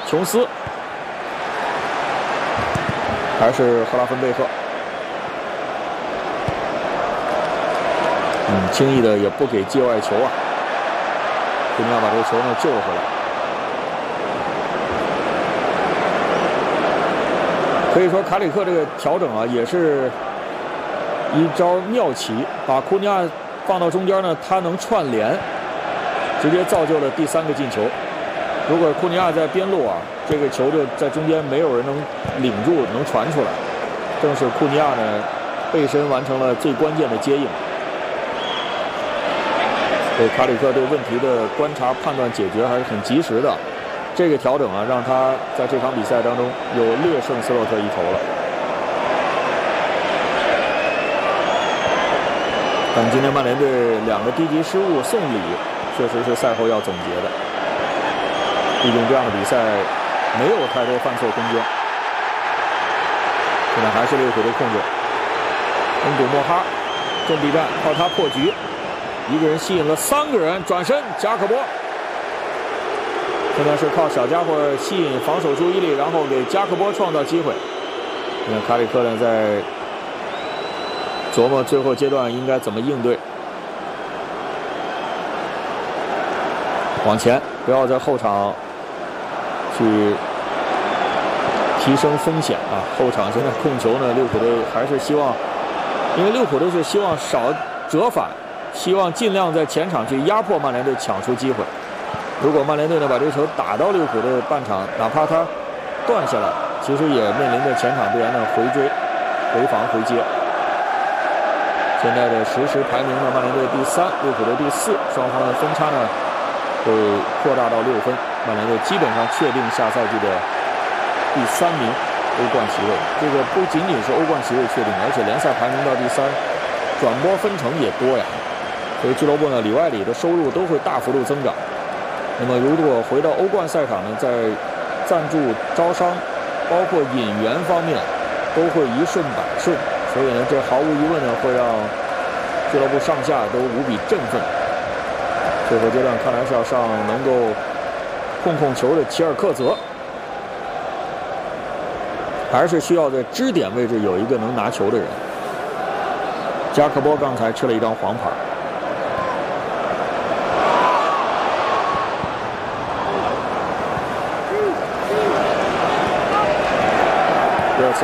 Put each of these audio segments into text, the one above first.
琼斯，还是赫拉芬贝赫。轻易的也不给界外球啊。库尼亚把这个球呢救了回来。可以说卡里克这个调整啊，也是一招妙棋，把库尼亚放到中间呢，他能串联，直接造就了第3个进球。如果库尼亚在边路啊，这个球就在中间没有人能领住，能传出来。正是库尼亚呢背身完成了最关键的接应。所以卡里克对问题的观察、判断、解决还是很及时的。这个调整啊，让他在这场比赛当中有略胜斯洛特一筹了。但今天曼联队2个低级失误送礼，确实是赛后要总结的。毕竟这样的比赛没有太多犯错空间。现在还是利物浦队控制。恩古莫哈阵地战靠他破局，一个人吸引了3个人，转身加克波。现在是靠小家伙吸引防守注意力，然后给加克波创造机会。卡里克呢在琢磨最后阶段应该怎么应对。往前，不要在后场去提升风险啊！后场现在控球呢，利物浦队还是希望，因为利物浦队是希望少折返，希望尽量在前场去压迫曼联队，抢出机会。如果曼联队呢把这个球打到利物浦的半场，哪怕他断下来，其实也面临着前场队员的回追、回防、回接。现在的实时排名呢，曼联队第3，利物浦队第4，双方的分差呢会扩大到6分。曼联队基本上确定下赛季的第3名欧冠席位。这个不仅仅是欧冠席位确定，而且联赛排名到第3，转播分成也多呀。所以俱乐部呢里外里的收入都会大幅度增长。那么如果回到欧冠赛场呢，在赞助、招商，包括引援方面，都会一顺百顺。所以呢，这毫无疑问呢，会让俱乐部上下都无比振奋。最后阶段看来是要上能够控球的齐尔克泽，还是需要在支点位置有一个能拿球的人。加克波刚才吃了一张黄牌。热刺，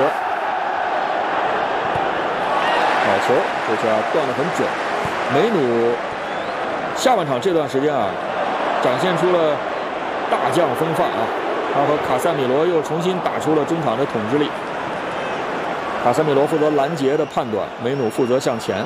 好球，这下断得很准。梅努下半场这段时间啊，展现出了大将风范啊，他和卡塞米罗又重新打出了中场的统治力。卡塞米罗负责拦截的判断，梅努负责向前。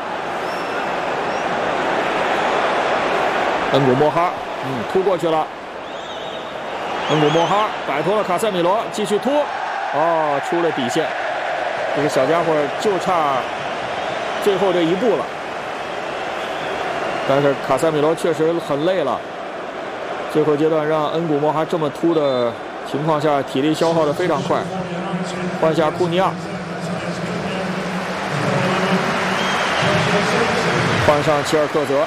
恩古莫哈，突过去了。恩古莫哈摆脱了卡塞米罗，继续突。出了底线，这个小家伙就差最后这一步了。但是卡塞米罗确实很累了，最后阶段让恩古莫哈这么突的情况下，体力消耗的非常快。换下库尼亚，换上齐尔克泽，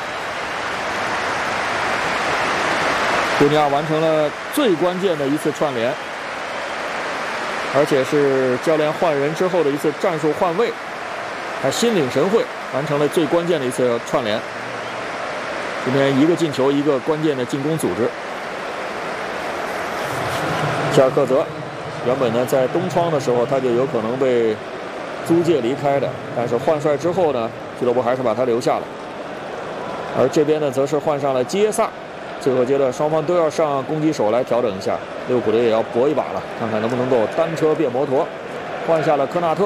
库尼亚完成了最关键的一次串联。而且是教练换人之后的一次战术换位，他心领神会，完成了最关键的一次串联。今天一个进球，一个关键的进攻组织。齐尔克泽原本呢在冬窗的时候他就有可能被租借离开的，但是换帅之后呢，俱乐部还是把他留下了。而这边呢则是换上了基耶萨。最后阶段双方都要上攻击手来调整一下，利物浦队也要搏一把了，看看能不能够单车变摩托。换下了科纳特，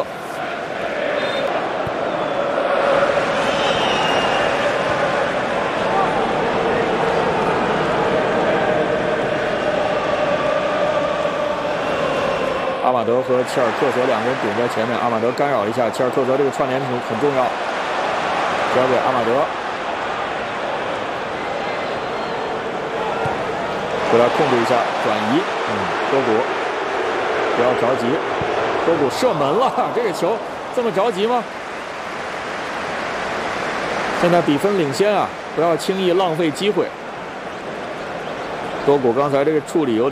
阿马德和齐尔克泽两个人顶在前面，阿马德干扰一下齐尔克泽，这个串联很重要，交给阿马德。回来控制一下转移，多古不要着急，多古射门了，这个球这么着急吗？现在比分领先啊，不要轻易浪费机会。多古刚才这个处理有点。